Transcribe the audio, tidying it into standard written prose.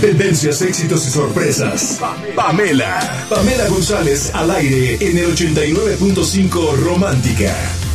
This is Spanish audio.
Tendencias, éxitos y sorpresas. Pamela González al aire en el 89.5 Romántica.